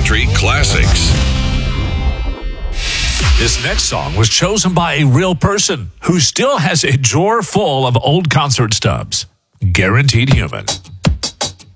country classics. This next song was chosen by a real person who still has a drawer full of old concert stubs. Guaranteed Human.